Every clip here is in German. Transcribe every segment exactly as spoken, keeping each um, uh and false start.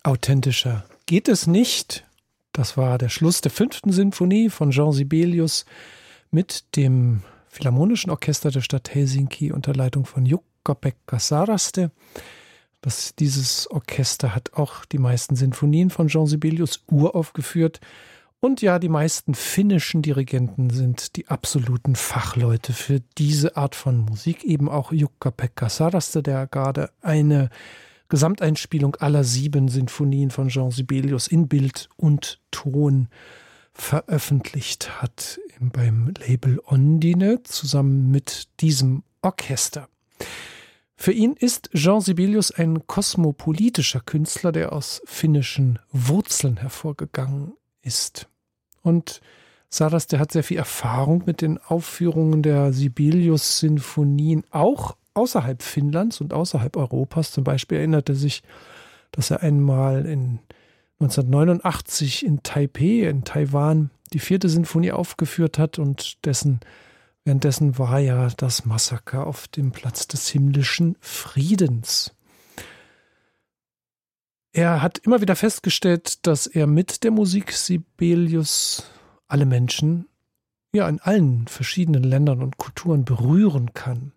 Authentischer geht es nicht. Das war der Schluss der fünften Sinfonie von Jean Sibelius mit dem Philharmonischen Orchester der Stadt Helsinki unter Leitung von Jukka-Pekka Saraste. Das, dieses Orchester hat auch die meisten Sinfonien von Jean Sibelius uraufgeführt. Und ja, die meisten finnischen Dirigenten sind die absoluten Fachleute für diese Art von Musik. Eben auch Jukka-Pekka Saraste, der gerade eine Gesamteinspielung aller sieben Sinfonien von Jean Sibelius in Bild und Ton veröffentlicht hat beim Label Ondine zusammen mit diesem Orchester. Für ihn ist Jean Sibelius ein kosmopolitischer Künstler, der aus finnischen Wurzeln hervorgegangen ist. Und Saraste hat sehr viel Erfahrung mit den Aufführungen der Sibelius-Sinfonien, auch außerhalb Finnlands und außerhalb Europas. Zum Beispiel erinnert er sich, dass er einmal in neunzehnhundertneunundachtzig in Taipei, in Taiwan, die vierte Sinfonie aufgeführt hat und dessen, währenddessen war ja das Massaker auf dem Platz des himmlischen Friedens. Er hat immer wieder festgestellt, dass er mit der Musik Sibelius alle Menschen ja in allen verschiedenen Ländern und Kulturen berühren kann.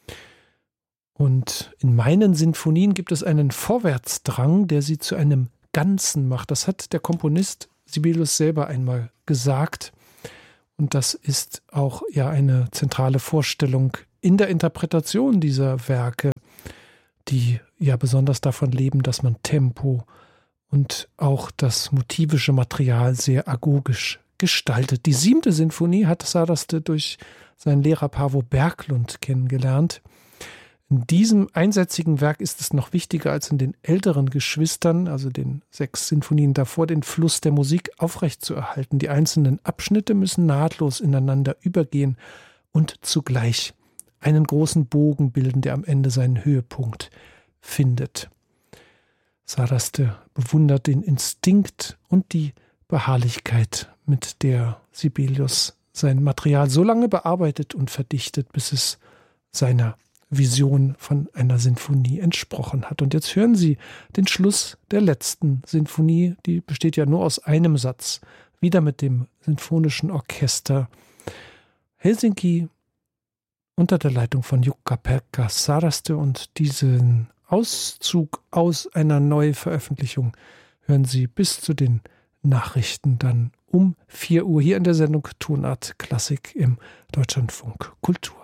Und in meinen Sinfonien gibt es einen Vorwärtsdrang, der sie zu einem Ganzen macht. Das hat der Komponist Sibelius selber einmal gesagt. Und das ist auch ja eine zentrale Vorstellung in der Interpretation dieser Werke, die ja besonders davon leben, dass man Tempo und auch das motivische Material sehr agogisch gestaltet. Die siebte Sinfonie hat Saraste durch seinen Lehrer Paavo Berglund kennengelernt. In diesem einsätzigen Werk ist es noch wichtiger als in den älteren Geschwistern, also den sechs Sinfonien davor, den Fluss der Musik aufrechtzuerhalten. Die einzelnen Abschnitte müssen nahtlos ineinander übergehen und zugleich einen großen Bogen bilden, der am Ende seinen Höhepunkt findet. Saraste bewundert den Instinkt und die Beharrlichkeit, mit der Sibelius sein Material so lange bearbeitet und verdichtet, bis es seiner Vision von einer Sinfonie entsprochen hat. Und jetzt hören Sie den Schluss der letzten Sinfonie, die besteht ja nur aus einem Satz, wieder mit dem Sinfonischen Orchester Helsinki unter der Leitung von Jukka-Pekka Saraste, und diesen Auszug aus einer Neuveröffentlichung hören Sie bis zu den Nachrichten dann um vier Uhr hier in der Sendung Tonart Klassik im Deutschlandfunk Kultur.